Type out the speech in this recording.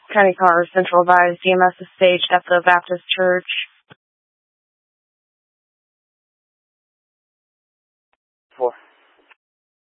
County Car Central advised DMS is staged at the Baptist Church. 4.